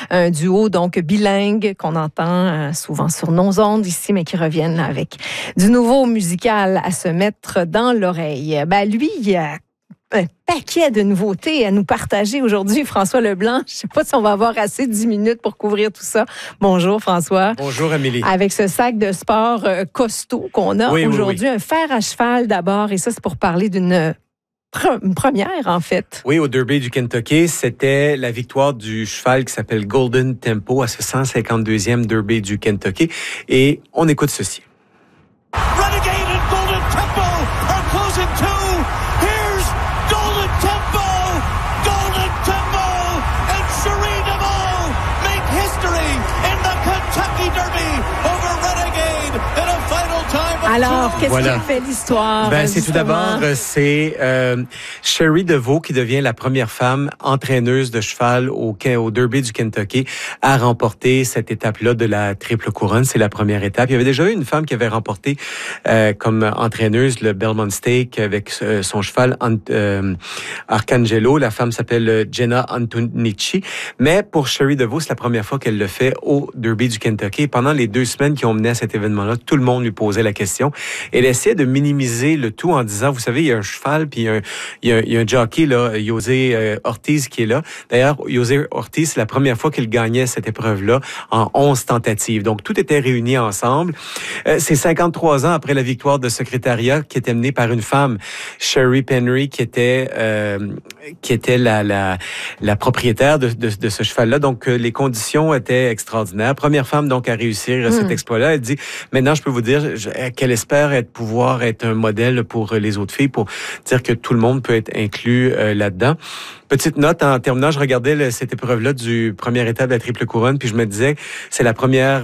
Un duo donc bilingue qu'on entend souvent sur nos ondes ici, mais qui reviennent avec du nouveau musical à se mettre dans l'oreille. Lui, il a un paquet de nouveautés à nous partager aujourd'hui, François Leblanc. Je ne sais pas si on va avoir assez de 10 minutes pour couvrir tout ça. Bonjour, François. Bonjour, Amélie. Avec ce sac de sport costaud qu'on a aujourd'hui, un fer à cheval d'abord, et ça, c'est pour parler d'une première, en fait. Oui, au Derby du Kentucky, c'était la victoire du cheval qui s'appelle Golden Tempo à ce 152e Derby du Kentucky. Et on écoute ceci. Renegade and Golden Tempo are closing too. Here's Golden Tempo. Golden Tempo and Cherie DeVaux make history in the Kentucky Derby over Renegade in a final time of Alors, qu'est-ce qui a fait l'histoire? C'est tout d'abord, Cherie DeVaux qui devient la première femme entraîneuse de cheval au Derby du Kentucky à remporter cette étape-là de la triple couronne. C'est la première étape. Il y avait déjà eu une femme qui avait remporté comme entraîneuse le Belmont Stake avec son cheval Arcangelo. La femme s'appelle Jenna Antonici. Mais pour Cherie DeVaux, c'est la première fois qu'elle le fait au Derby du Kentucky. Et pendant les 2 semaines qui ont mené à cet événement-là, tout le monde lui posait la question. Elle essayait de minimiser le tout en disant, vous savez, il y a un cheval, puis il y a un jockey, là, José Ortiz, qui est là. D'ailleurs, José Ortiz, c'est la première fois qu'il gagnait cette épreuve-là en 11 tentatives. Donc, tout était réuni ensemble. C'est 53 ans après la victoire de secrétariat qui était menée par une femme, Sherry Penry, qui était la propriétaire de ce cheval-là. Donc, les conditions étaient extraordinaires. Première femme, donc, à réussir cet exploit-là. Elle dit, maintenant, je peux vous dire qu'elle espère pouvoir être un modèle pour les autres filles, pour dire que tout le monde peut être inclus là-dedans. Petite note, en terminant, je regardais cette épreuve-là du première étape de la triple couronne, puis je me disais, c'est la première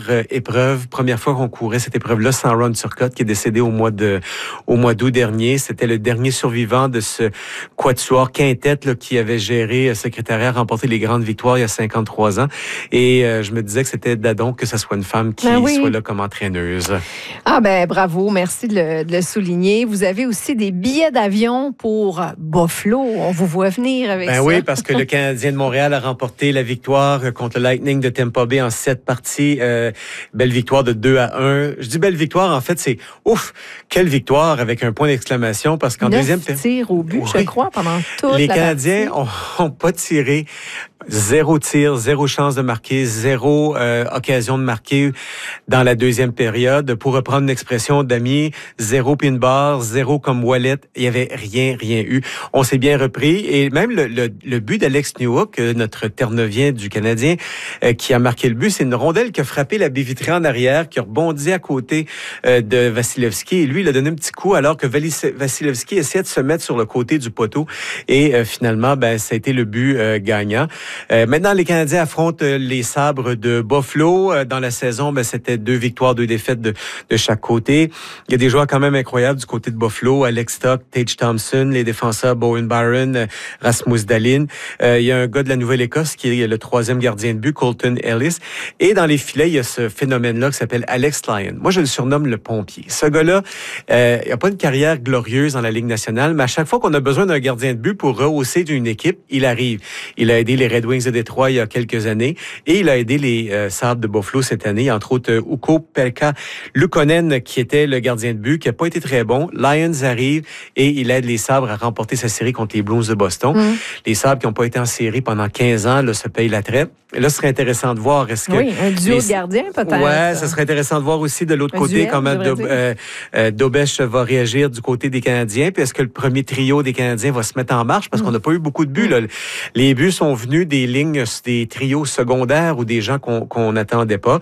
fois qu'on courait cette épreuve-là sans Ron Turcotte, qui est décédé au mois d'août dernier. C'était le dernier survivant de ce quatuor quintet là, qui avait géré secrétariat, remporté les grandes victoires il y a 53 ans. Et je me disais que c'était d'adon que ce soit une femme qui soit là comme entraîneuse. Ah bravo, merci de le souligner. Vous avez aussi des billets d'avion pour Buffalo. On vous voit venir avec ça. Oui, parce que le Canadien de Montréal a remporté la victoire contre le Lightning de Tampa Bay en 7 parties. Belle victoire de 2-1. Je dis belle victoire, en fait, c'est ouf, quelle victoire avec un point d'exclamation, parce qu'en deuxième tirs au but, je crois, pendant toute la partie. Les Canadiens ont pas tiré. 0 tir, 0 chance de marquer, 0 occasion de marquer dans la deuxième période. Pour reprendre une expression d'ami, 0 pin bar, 0 comme wallet. Il y avait rien eu. On s'est bien repris. Et même le but d'Alex Newhook, notre Terre-Neuvien du Canadien, qui a marqué le but, c'est une rondelle qui a frappé la baie vitrée en arrière, qui a rebondi à côté de Vasilevski. Et lui, il a donné un petit coup alors que Vasilevski essayait de se mettre sur le côté du poteau. Et finalement, ça a été le but gagnant. Maintenant, les Canadiens affrontent les Sabres de Buffalo. Dans la saison, c'était 2 victoires, 2 défaites de chaque côté. Il y a des joueurs quand même incroyables du côté de Buffalo. Alex Stock, Tage Thompson, les défenseurs Bowen Byron, Rasmus Dahlin. Il y a un gars de la Nouvelle-Écosse qui est le 3e gardien de but, Colton Ellis. Et dans les filets, il y a ce phénomène-là qui s'appelle Alex Lyon. Moi, je le surnomme le pompier. Ce gars-là, il n'a pas une carrière glorieuse dans la Ligue nationale, mais à chaque fois qu'on a besoin d'un gardien de but pour rehausser d'une équipe, il arrive. Il a aidé les Red Wings de Détroit il y a quelques années et il a aidé les Sabres de Buffalo cette année, entre autres Ukko-Pekka Luukkonen qui était le gardien de but, qui n'a pas été très bon. Lions arrive et il aide les Sabres à remporter sa série contre les Blues de Boston. Les Sabres qui n'ont pas été en série pendant 15 ans là, se payent la traite. Là, ce serait intéressant de voir. Est-ce que un duo de gardiens, peut-être. Ouais, ça serait intéressant de voir aussi de l'autre côté comment Dobech va réagir du côté des Canadiens. Puis est-ce que le premier trio des Canadiens va se mettre en marche? Parce qu'on n'a pas eu beaucoup de buts. Là. Les buts sont venus des lignes, des trios secondaires ou des gens qu'on n'attendait pas.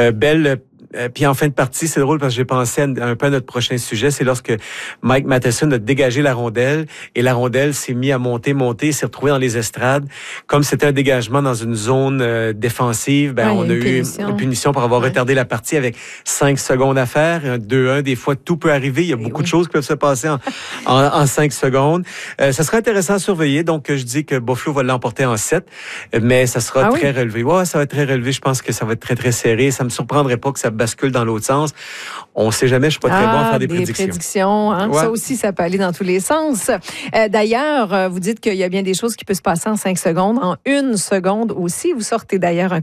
Puis en fin de partie, c'est drôle parce que j'ai pensé un peu à notre prochain sujet, c'est lorsque Mike Matheson a dégagé la rondelle et la rondelle s'est mise à monter, s'est retrouvée dans les estrades. Comme c'était un dégagement dans une zone défensive, on a eu une punition pour avoir retardé la partie avec 5 secondes à faire. Un 2-1, des fois, tout peut arriver. Il y a beaucoup de choses qui peuvent se passer en 5 secondes. Ça sera intéressant à surveiller. Donc, je dis que Buffalo va l'emporter en 7, mais ça sera très relevé. Ouais, ça va être très relevé. Je pense que ça va être très, très serré. Ça me surprendrait pas que ça bascule dans l'autre sens. On ne sait jamais, je suis pas très bon à faire des prédictions. Hein? Ouais. Ça aussi, ça peut aller dans tous les sens. D'ailleurs, vous dites qu'il y a bien des choses qui peuvent se passer en 5 secondes, en 1 seconde aussi. Vous sortez d'ailleurs un